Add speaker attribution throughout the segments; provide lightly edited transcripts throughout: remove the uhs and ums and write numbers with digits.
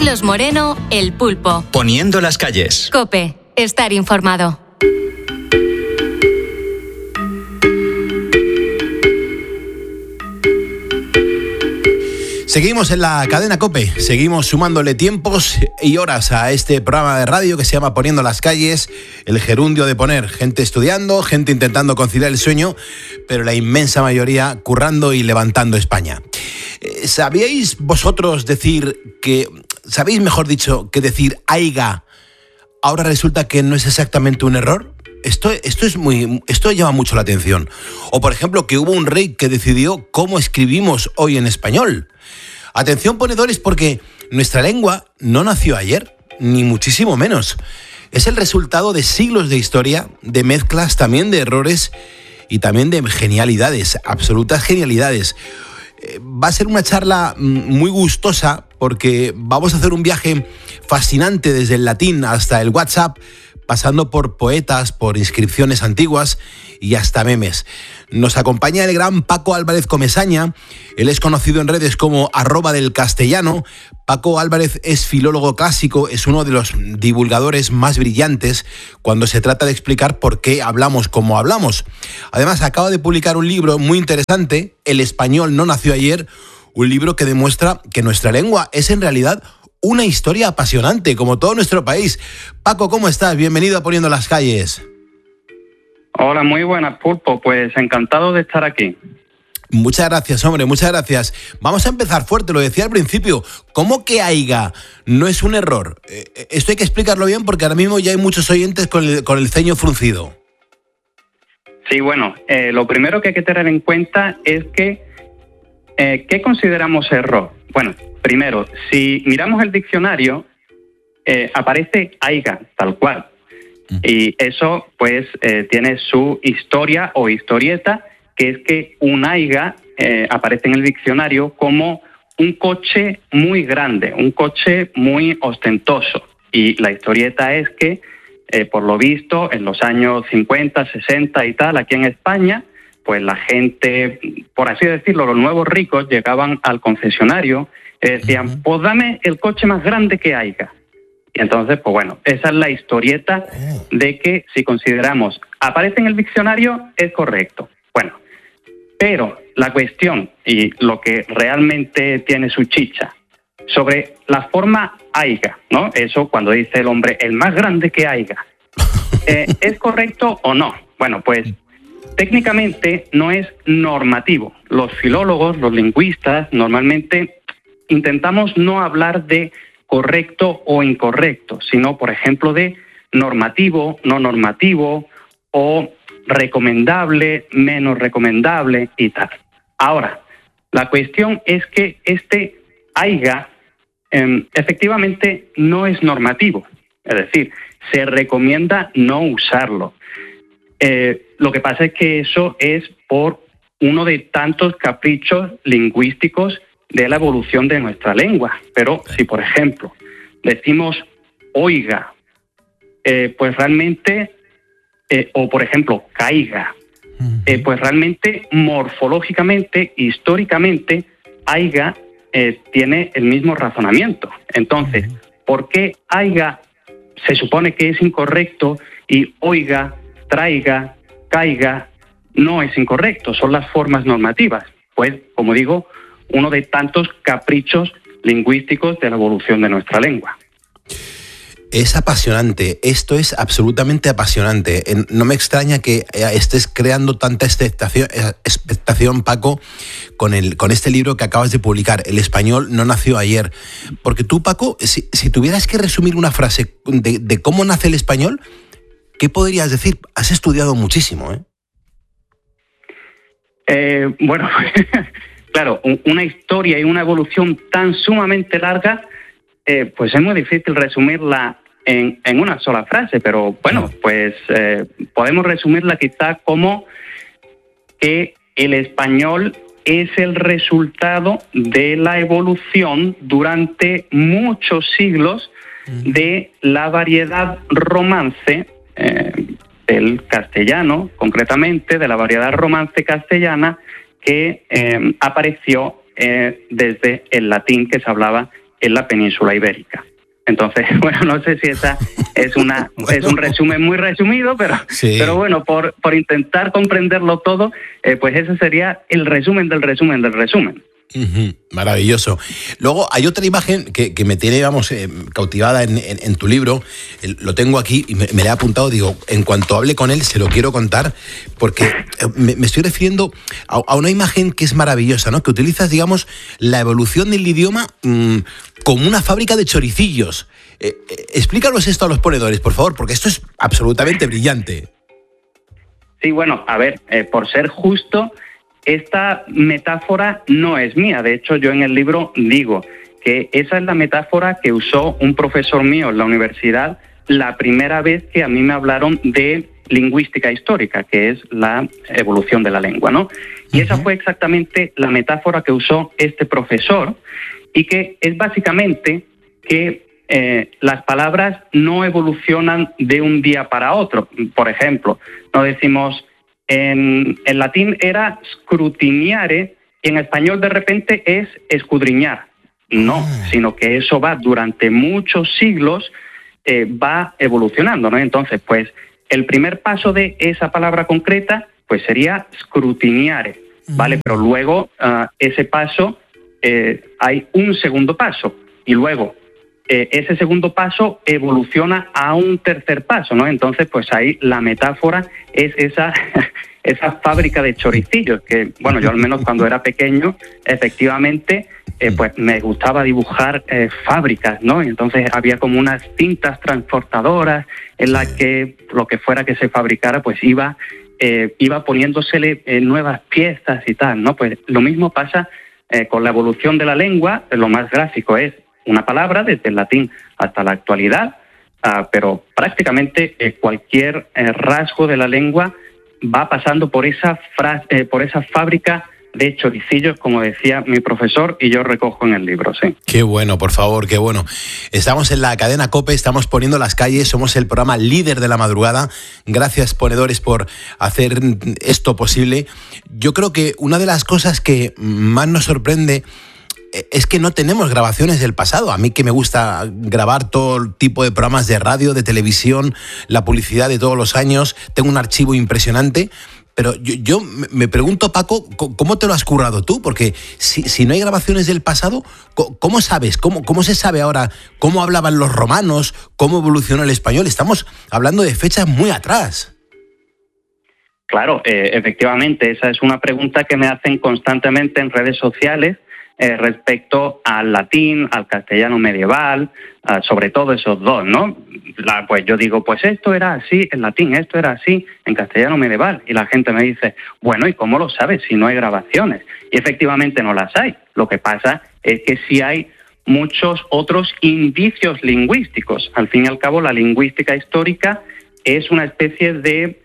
Speaker 1: Carlos Moreno, El Pulpo.
Speaker 2: Poniendo las calles.
Speaker 1: COPE. Estar informado.
Speaker 3: Seguimos en la cadena COPE, seguimos sumándole tiempos y horas a este programa de radio que se llama Poniendo las calles, el gerundio de poner, gente estudiando, gente intentando conciliar el sueño, pero la inmensa mayoría currando y levantando España. ¿Sabíais vosotros sabéis mejor dicho que decir aiga ahora resulta que no es exactamente un error? Esto llama mucho la atención. O por ejemplo que hubo un rey que decidió cómo escribimos hoy en español. Atención ponedores, porque nuestra lengua no nació ayer, ni muchísimo menos. Es el resultado de siglos de historia, de mezclas también de errores y también de genialidades, absolutas genialidades. Va a ser una charla muy gustosa porque vamos a hacer un viaje fascinante desde el latín hasta el WhatsApp, pasando por poetas, por inscripciones antiguas y hasta memes. Nos acompaña el gran Paco Álvarez Comesaña. Él es conocido en redes como @delcastellano. Paco Álvarez es filólogo clásico, es uno de los divulgadores más brillantes cuando se trata de explicar por qué hablamos como hablamos. Además, acaba de publicar un libro muy interesante, El español no nació ayer, un libro que demuestra que nuestra lengua es en realidad una historia apasionante, como todo nuestro país. Paco, ¿cómo estás? Bienvenido a Poniendo las calles.
Speaker 4: Hola, muy buenas, Pulpo. Pues encantado de estar aquí.
Speaker 3: Muchas gracias, hombre, muchas gracias. Vamos a empezar fuerte, lo decía al principio. ¿Cómo que aiga no es un error? Esto hay que explicarlo bien porque ahora mismo ya hay muchos oyentes con el ceño fruncido.
Speaker 4: Sí, bueno, lo primero que hay que tener en cuenta es que ¿qué consideramos error? Bueno, primero, si miramos el diccionario, aparece aiga, tal cual. Y eso, pues, tiene su historia o historieta, que es que un aiga aparece en el diccionario como un coche muy grande, un coche muy ostentoso. Y la historieta es que, por lo visto, en los años 50, 60 y tal, aquí en España, pues la gente, por así decirlo, los nuevos ricos llegaban al concesionario y decían, pues dame el coche más grande que haya. Y entonces, pues bueno, esa es la historieta de que si consideramos aparece en el diccionario, es correcto. Bueno, pero la cuestión y lo que realmente tiene su chicha sobre la forma aiga, ¿no? Eso cuando dice el hombre, el más grande que aiga, ¿es correcto o no? Bueno, pues técnicamente no es normativo. Los filólogos, los lingüistas, normalmente intentamos no hablar de correcto o incorrecto, sino, por ejemplo, de normativo, no normativo, o recomendable, menos recomendable y tal. Ahora, la cuestión es que este aiga efectivamente no es normativo, es decir, se recomienda no usarlo. Lo que pasa es que eso es por uno de tantos caprichos lingüísticos de la evolución de nuestra lengua. Pero si, por ejemplo, decimos oiga, pues realmente, o por ejemplo, caiga, pues realmente morfológicamente, históricamente, aiga tiene el mismo razonamiento. Entonces, ¿por qué aiga se supone que es incorrecto y oiga, traiga, caiga no es incorrecto? Son las formas normativas. Pues, como digo, uno de tantos caprichos lingüísticos de la evolución de nuestra lengua.
Speaker 3: Es apasionante, esto es absolutamente apasionante. No me extraña que estés creando tanta expectación, Paco, con este libro que acabas de publicar, El español no nació ayer. Porque tú, Paco, si tuvieras que resumir una frase de cómo nace el español, ¿qué podrías decir? Has estudiado muchísimo,
Speaker 4: Bueno, claro, una historia y una evolución tan sumamente larga, pues es muy difícil resumirla en una sola frase, pero bueno, pues podemos resumirla quizá como que el español es el resultado de la evolución durante muchos siglos de la variedad romance del castellano, concretamente de la variedad romance castellana que apareció desde el latín que se hablaba en la península ibérica. Entonces, bueno, no sé si esa es es un resumen muy resumido, pero bueno, por intentar comprenderlo todo, pues ese sería el resumen del resumen del resumen.
Speaker 3: Maravilloso. Luego hay otra imagen que me tiene, cautivada en tu libro. Lo tengo aquí y me la he apuntado. Digo, en cuanto hable con él se lo quiero contar, porque me estoy refiriendo a una imagen que es maravillosa, ¿no? Que utilizas, digamos, la evolución del idioma como una fábrica de choricillos. Explícanos esto a los ponedores, por favor, porque esto es absolutamente brillante.
Speaker 4: Sí, bueno, a ver, por ser justo, esta metáfora no es mía. De hecho, yo en el libro digo que esa es la metáfora que usó un profesor mío en la universidad la primera vez que a mí me hablaron de lingüística histórica, que es la evolución de la lengua, ¿no? Y esa fue exactamente la metáfora que usó este profesor, y que es básicamente que las palabras no evolucionan de un día para otro. Por ejemplo, no decimos... En latín era scrutiniare y en español de repente es escudriñar. No, sino que eso va durante muchos siglos, va evolucionando, ¿no? Entonces, pues, el primer paso de esa palabra concreta, pues sería scrutiniare, ¿vale? Pero luego, ese paso, hay un segundo paso, y luego ese segundo paso evoluciona a un tercer paso, ¿no? Entonces, pues ahí la metáfora es esa fábrica de choricillos, que, bueno, yo al menos cuando era pequeño, efectivamente, pues me gustaba dibujar fábricas, ¿no? Y entonces había como unas cintas transportadoras en las que lo que fuera que se fabricara, pues iba poniéndosele nuevas piezas y tal, ¿no? Pues lo mismo pasa con la evolución de la lengua. Lo más gráfico es una palabra desde el latín hasta la actualidad, pero prácticamente cualquier rasgo de la lengua va pasando por esa fábrica de choricillos, como decía mi profesor, y yo recojo en el libro, sí.
Speaker 3: Qué bueno, por favor, qué bueno. Estamos en la cadena COPE, estamos poniendo las calles, somos el programa líder de la madrugada. Gracias, ponedores, por hacer esto posible. Yo creo que una de las cosas que más nos sorprende es que no tenemos grabaciones del pasado. A mí, que me gusta grabar todo tipo de programas de radio, de televisión, la publicidad de todos los años, tengo un archivo impresionante, pero yo me pregunto, Paco, ¿cómo te lo has currado tú? Porque si no hay grabaciones del pasado, ¿cómo sabes? ¿Cómo se sabe ahora cómo hablaban los romanos? ¿Cómo evolucionó el español? Estamos hablando de fechas muy atrás.
Speaker 4: Claro, efectivamente, esa es una pregunta que me hacen constantemente en redes sociales, respecto al latín, al castellano medieval, sobre todo esos dos, ¿no? Pues yo digo, pues esto era así en latín, esto era así en castellano medieval, y la gente me dice, bueno, ¿y cómo lo sabes si no hay grabaciones? Y efectivamente no las hay. Lo que pasa es que sí hay muchos otros indicios lingüísticos. Al fin y al cabo, la lingüística histórica es una especie de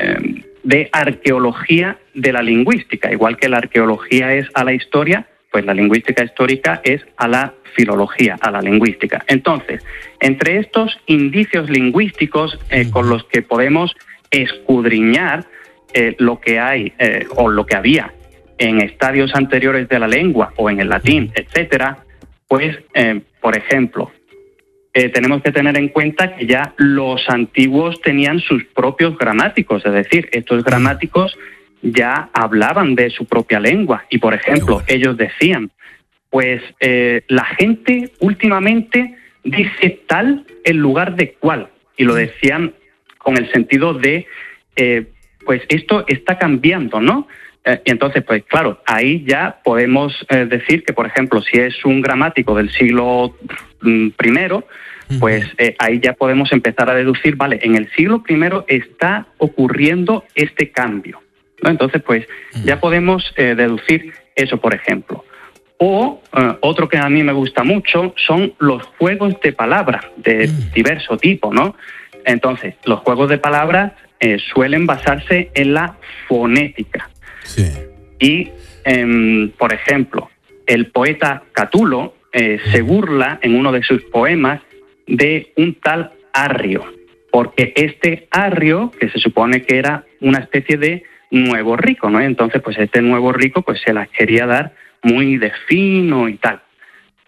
Speaker 4: arqueología de la lingüística, igual que la arqueología es a la historia, pues la lingüística histórica es a la filología, a la lingüística. Entonces, entre estos indicios lingüísticos con los que podemos escudriñar lo que hay o lo que había en estadios anteriores de la lengua o en el latín, etcétera, pues, por ejemplo, tenemos que tener en cuenta que ya los antiguos tenían sus propios gramáticos, es decir, estos gramáticos ya hablaban de su propia lengua y, por ejemplo, ellos decían, pues la gente últimamente dice tal en lugar de cual, y lo decían con el sentido de, pues esto está cambiando, ¿no? Y entonces, pues claro, ahí ya podemos decir que, por ejemplo, si es un gramático del siglo I, pues ahí ya podemos empezar a deducir, vale, en el siglo I está ocurriendo este cambio, ¿no? Entonces, pues ya podemos deducir eso, por ejemplo. O otro que a mí me gusta mucho son los juegos de palabras de diverso tipo, ¿no? Entonces, los juegos de palabras suelen basarse en la fonética. Sí. Y, por ejemplo, el poeta Catulo se burla en uno de sus poemas de un tal Arrio, porque este Arrio, que se supone que era una especie de nuevo rico, ¿no? Entonces, pues este nuevo rico pues se las quería dar muy de fino y tal.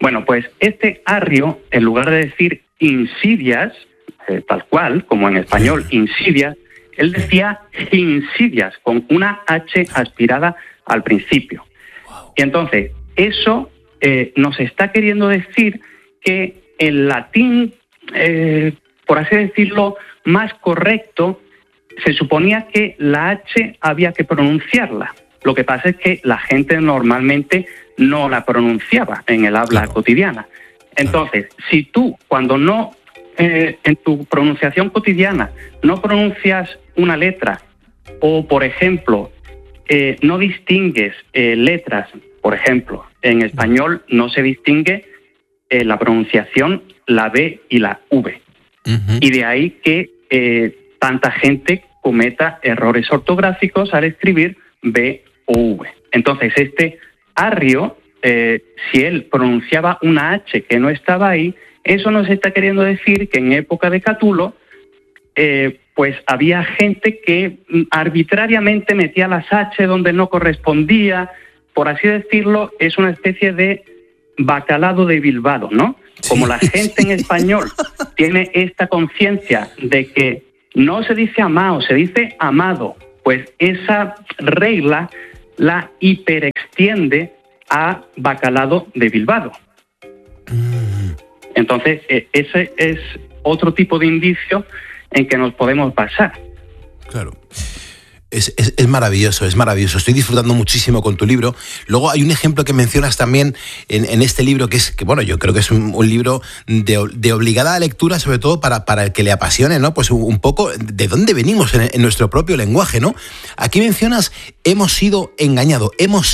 Speaker 4: Bueno, pues este Arrio, en lugar de decir insidias, tal cual, como en español, insidias, él decía insidias, con una H aspirada al principio. Y entonces, eso nos está queriendo decir que el latín, por así decirlo, más correcto, se suponía que la H había que pronunciarla. Lo que pasa es que la gente normalmente no la pronunciaba en el habla cotidiana. Entonces, si tú, cuando no, en tu pronunciación cotidiana, no pronuncias una letra, o, por ejemplo, no distingues letras, por ejemplo, en español no se distingue la pronunciación, la B y la V. Uh-huh. Y de ahí que tanta gente cometa errores ortográficos al escribir B o V. Entonces, este Arrio, si él pronunciaba una H que no estaba ahí, eso nos está queriendo decir que en época de Catulo, pues había gente que arbitrariamente metía las H donde no correspondía. Por así decirlo, es una especie de bacalado de Bilbao, ¿no? Como la gente en español tiene esta conciencia de que no se dice amado, se dice amado, pues esa regla la hiperextiende a bacalado de Bilbao. Entonces, ese es otro tipo de indicio en que nos podemos basar.
Speaker 3: Claro. Es maravilloso, es maravilloso. Estoy disfrutando muchísimo con tu libro. Luego hay un ejemplo que mencionas también en este libro, que bueno, yo creo que es un libro de obligada lectura, sobre todo para el que le apasione, ¿no? Pues un poco de dónde venimos en nuestro propio lenguaje, ¿no? Aquí mencionas, hemos sido engañado.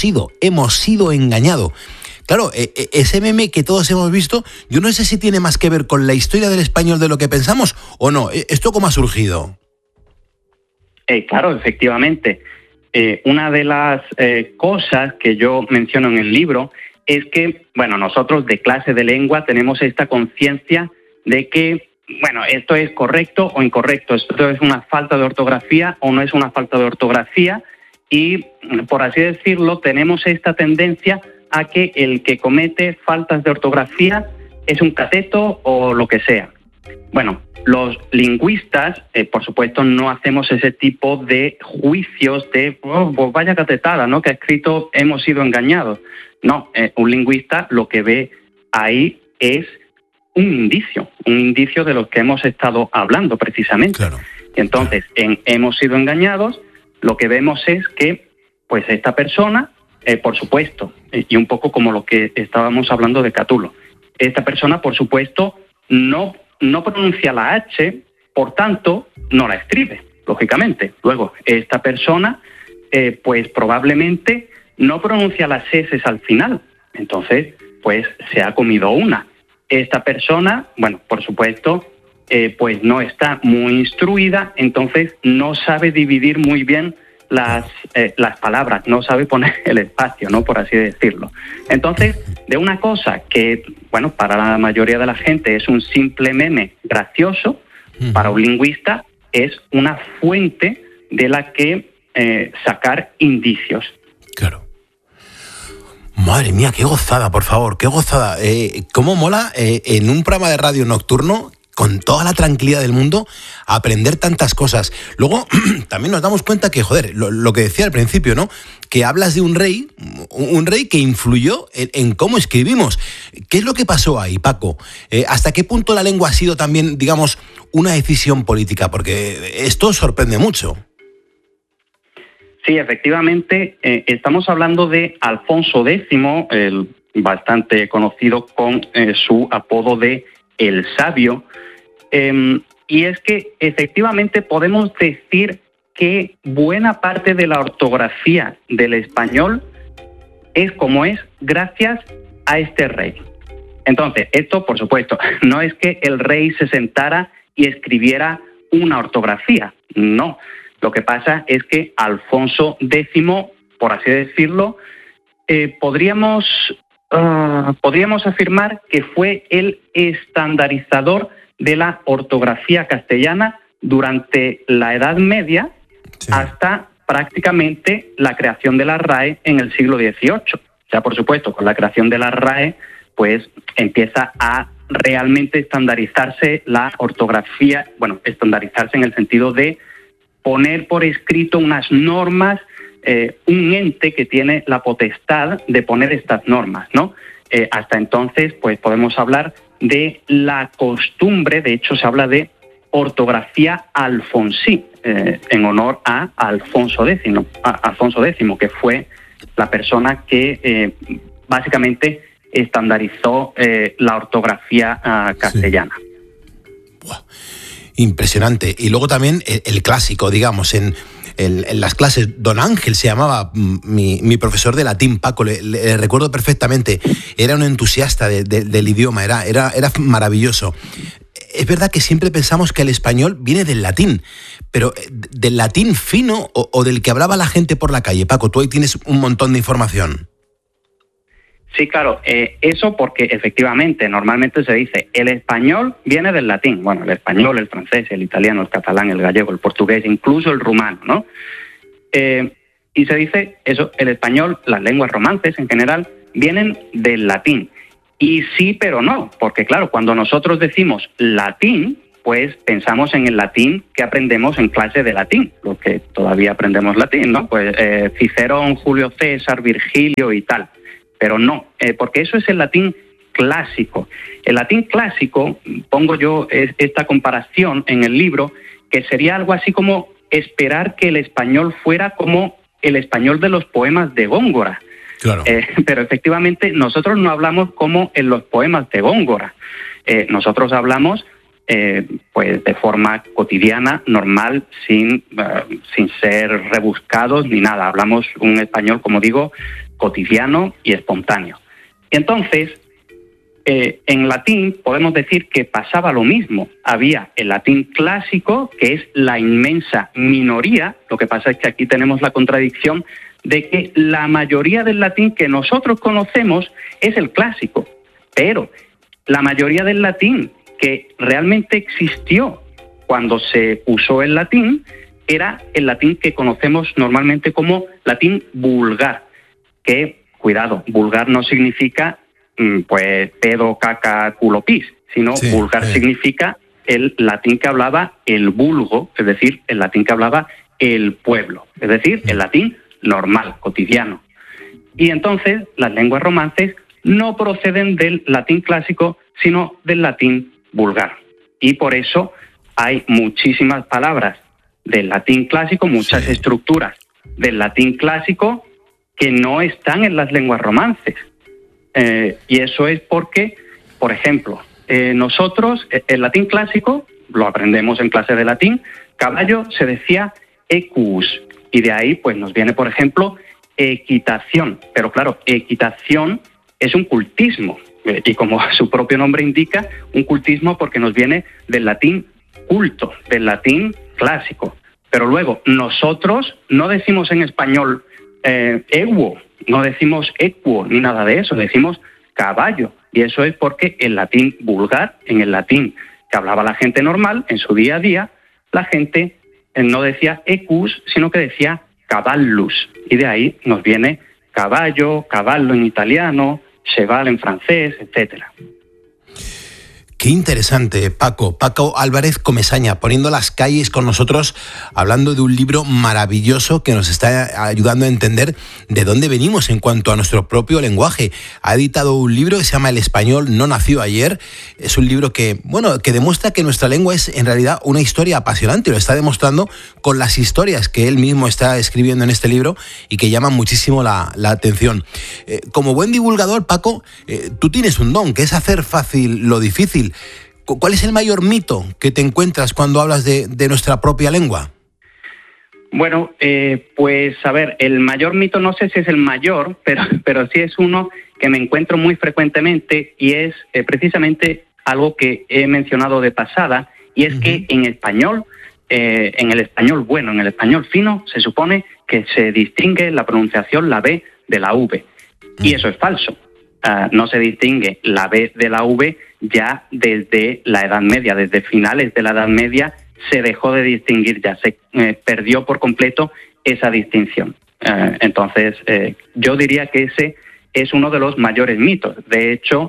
Speaker 3: Claro, ese meme que todos hemos visto, yo no sé si tiene más que ver con la historia del español de lo que pensamos o no. ¿Esto cómo ha surgido?
Speaker 4: Claro, efectivamente. Una de las cosas que yo menciono en el libro es que, bueno, nosotros de clase de lengua tenemos esta conciencia de que, bueno, esto es correcto o incorrecto, esto es una falta de ortografía o no es una falta de ortografía, y, por así decirlo, tenemos esta tendencia a que el que comete faltas de ortografía es un cateto o lo que sea. Bueno, los lingüistas, por supuesto, no hacemos ese tipo de juicios de, pues vaya catetada, ¿no?, que ha escrito hemos sido engañados. No, un lingüista lo que ve ahí es un indicio de lo que hemos estado hablando precisamente.
Speaker 3: Claro.
Speaker 4: Entonces, en hemos sido engañados, lo que vemos es que, pues esta persona, por supuesto, y un poco como lo que estábamos hablando de Catulo, esta persona, por supuesto, no pronuncia la H, por tanto, no la escribe, lógicamente. Luego, esta persona, pues probablemente no pronuncia las S al final. Entonces, pues se ha comido una. Esta persona, bueno, por supuesto, pues no está muy instruida, entonces no sabe dividir muy bien las palabras, no sabe poner el espacio, ¿no?, por así decirlo. Entonces, de una cosa que, bueno, para la mayoría de la gente es un simple meme gracioso, para un lingüista es una fuente de la que sacar indicios.
Speaker 3: Claro. Madre mía, qué gozada, por favor, qué gozada. Cómo mola en un programa de radio nocturno, con toda la tranquilidad del mundo, aprender tantas cosas. Luego, también nos damos cuenta que, joder, lo que decía al principio, ¿no?, que hablas de un rey que influyó en cómo escribimos. ¿Qué es lo que pasó ahí, Paco? ¿Hasta qué punto la lengua ha sido también, digamos, una decisión política? Porque esto sorprende mucho.
Speaker 4: Sí, efectivamente, estamos hablando de Alfonso X, el bastante conocido con su apodo de El Sabio, y es que efectivamente podemos decir que buena parte de la ortografía del español es como es gracias a este rey. Entonces, esto, por supuesto, no es que el rey se sentara y escribiera una ortografía, no. Lo que pasa es que Alfonso X, por así decirlo, podríamos afirmar que fue el estandarizador de la ortografía castellana durante la Edad Media, sí, hasta prácticamente la creación de la RAE en el siglo XVIII. O sea, por supuesto, con la creación de la RAE, pues empieza a realmente estandarizarse la ortografía, bueno, estandarizarse en el sentido de poner por escrito unas normas, un ente que tiene la potestad de poner estas normas, ¿no? Hasta entonces, pues podemos hablar de la costumbre, de hecho se habla de ortografía alfonsí, en honor a Alfonso X, que fue la persona que básicamente estandarizó la ortografía castellana.
Speaker 3: Sí. Wow. Impresionante. Y luego también el clásico, digamos, en las clases, don Ángel se llamaba mi profesor de latín, Paco, le recuerdo perfectamente, era un entusiasta del idioma, era maravilloso. Es verdad que siempre pensamos que el español viene del latín, pero ¿del latín fino o del que hablaba la gente por la calle? Paco, tú ahí tienes un montón de información.
Speaker 4: Sí, claro, eso porque efectivamente normalmente se dice el español viene del latín, bueno, el español, el francés, el italiano, el catalán, el gallego, el portugués, incluso el rumano, ¿no? Y se dice eso, el español, las lenguas romances en general, vienen del latín. Y sí, pero no, porque claro, cuando nosotros decimos latín, pues pensamos en el latín que aprendemos en clase de latín, los que todavía aprendemos latín, ¿no? Pues Cicerón, Julio César, Virgilio y tal. Pero no, porque eso es el latín clásico. El latín clásico, pongo yo esta comparación en el libro, que sería algo así como esperar que el español fuera como el español de los poemas de Góngora.
Speaker 3: Claro.
Speaker 4: Pero efectivamente nosotros no hablamos como en los poemas de Góngora. Nosotros hablamos pues de forma cotidiana, normal, sin ser rebuscados ni nada. Hablamos un español, como digo, cotidiano y espontáneo. Y entonces, en latín podemos decir que pasaba lo mismo. Había el latín clásico, que es la inmensa minoría. Lo que pasa es que aquí tenemos la contradicción de que la mayoría del latín que nosotros conocemos es el clásico, pero la mayoría del latín que realmente existió cuando se usó el latín era el latín que conocemos normalmente como latín vulgar, que, cuidado, vulgar no significa pues pedo, caca, culo, pis, sino sí, vulgar significa el latín que hablaba el vulgo, es decir, el latín que hablaba el pueblo, es decir, el latín normal, cotidiano. Y entonces las lenguas romances no proceden del latín clásico, sino del latín vulgar. Y por eso hay muchísimas palabras del latín clásico, muchas estructuras del latín clásico que no están en las lenguas romances. Y eso es porque, por ejemplo, nosotros, el latín clásico, lo aprendemos en clase de latín, caballo se decía equus, y de ahí pues nos viene, por ejemplo, equitación. Pero claro, equitación es un cultismo, y como su propio nombre indica, un cultismo porque nos viene del latín culto, del latín clásico. Pero luego, nosotros no decimos en español equo, no decimos equo ni nada de eso, decimos caballo. Y eso es porque el latín vulgar, en el latín que hablaba la gente normal, en su día a día, la gente no decía equus, sino que decía cavallus. Y de ahí nos viene caballo, cavallo en italiano, cheval en francés, etcétera.
Speaker 3: Qué interesante, Paco. Paco Álvarez Comesaña, poniendo las calles con nosotros, hablando de un libro maravilloso que nos está ayudando a entender de dónde venimos en cuanto a nuestro propio lenguaje. Ha editado un libro que se llama El español no nació ayer. Es un libro que demuestra que nuestra lengua es en realidad una historia apasionante. Lo está demostrando con las historias que él mismo está escribiendo en este libro y que llaman muchísimo la atención. Como buen divulgador, Paco, tú tienes un don, que es hacer fácil lo difícil. ¿Cuál es el mayor mito que te encuentras cuando hablas de nuestra propia lengua?
Speaker 4: Bueno, pues a ver, el mayor mito no sé si es el mayor, pero sí es uno que me encuentro muy frecuentemente y es precisamente algo que he mencionado de pasada, y es que en español, en el español bueno, en el español fino, se supone que se distingue la pronunciación, la B de la V, y eso es falso. No se distingue la B de la V ya desde la Edad Media, desde finales de la Edad Media se dejó de distinguir, ya se perdió por completo esa distinción. Entonces, yo diría que ese es uno de los mayores mitos. De hecho,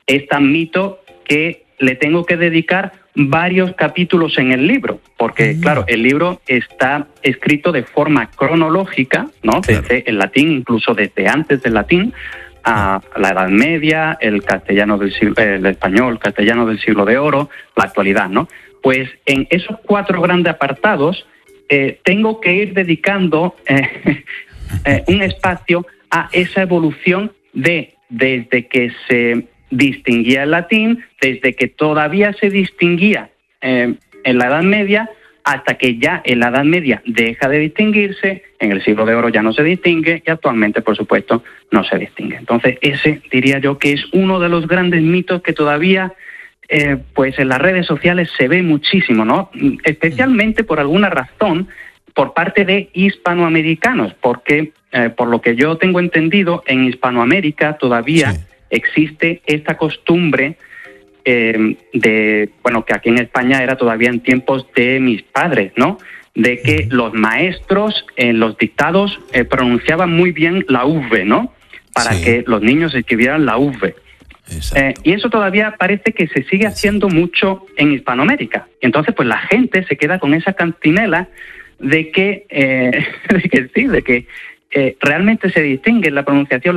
Speaker 4: es tan mito que le tengo que dedicar varios capítulos en el libro, porque claro, el libro está escrito de forma cronológica, ¿no?
Speaker 3: Claro.
Speaker 4: Desde el latín, incluso desde antes del latín, a la Edad Media, el español, castellano del siglo de oro, la actualidad, ¿no? Pues en esos 4 grandes apartados tengo que ir dedicando un espacio a esa evolución desde que se distinguía el latín, desde que todavía se distinguía en la Edad Media, hasta que ya en la Edad Media deja de distinguirse, en el siglo de oro ya no se distingue y actualmente, por supuesto, no se distingue. Entonces, ese diría yo que es uno de los grandes mitos que todavía pues en las redes sociales se ve muchísimo, ¿no? Especialmente por alguna razón por parte de hispanoamericanos, porque por lo que yo tengo entendido, en Hispanoamérica todavía existe esta costumbre que aquí en España era todavía en tiempos de mis padres, ¿no? De que los maestros en los dictados pronunciaban muy bien la V, ¿no? Para que los niños escribieran la V. Y eso todavía parece que se sigue haciendo mucho en Hispanoamérica. Y entonces, pues la gente se queda con esa cantinela de que realmente se distingue la pronunciación